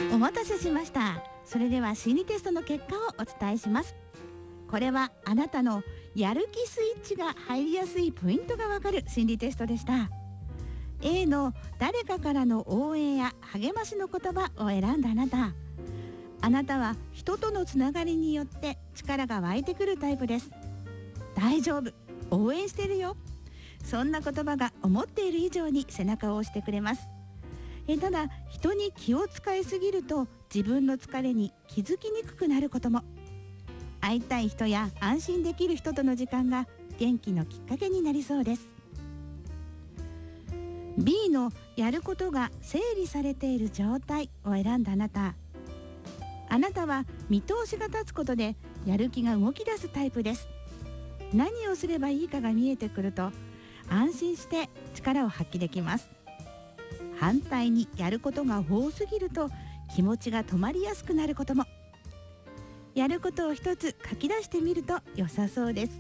お待たせしました。それでは心理テストの結果をお伝えします。これはあなたのやる気スイッチが入りやすいポイントがわかる心理テストでした。 A の誰かからの応援や励ましの言葉を選んだあなたは人とのつながりによって力が湧いてくるタイプです。大丈夫、応援してるよ、そんな言葉が思っている以上に背中を押してくれます。ただ人に気を使いすぎると自分の疲れに気づきにくくなることも。会いたい人や安心できる人との時間が元気のきっかけになりそうです。 B のやることが整理されている状態を選んだあなたは見通しが立つことでやる気が動き出すタイプです。何をすればいいかが見えてくると安心して力を発揮できます。反対にやることが多すぎると気持ちが止まりやすくなることも。やることを一つ書き出してみると良さそうです。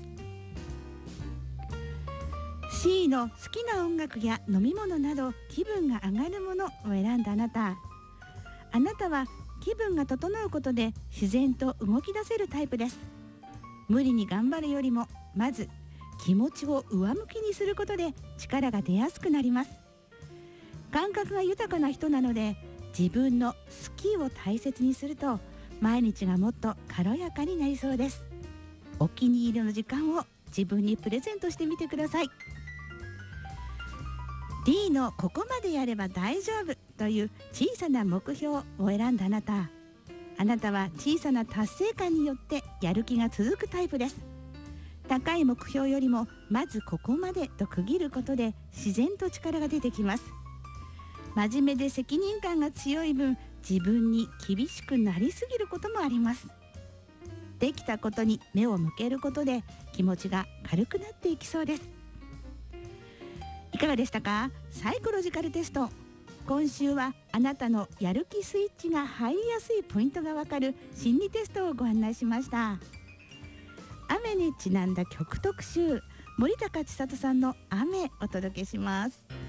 C の好きな音楽や飲み物など気分が上がるものを選んだあなたは気分が整うことで自然と動き出せるタイプです。無理に頑張るよりもまず気持ちを上向きにすることで力が出やすくなります。感覚が豊かな人なので自分の好きを大切にすると毎日がもっと軽やかになりそうです。お気に入りの時間を自分にプレゼントしてみてください。 D のここまでやれば大丈夫という小さな目標を選んだあなたは小さな達成感によってやる気が続くタイプです。高い目標よりもまずここまでと区切ることで自然と力が出てきます。真面目で責任感が強い分自分に厳しくなりすぎることもあります。できたことに目を向けることで気持ちが軽くなっていきそうです。いかがでしたか？サイコロジカルテスト。今週はあなたのやる気スイッチが入りやすいポイントがわかる心理テストをご案内しました。雨にちなんだ曲特集、森高千里さんの雨お届けします。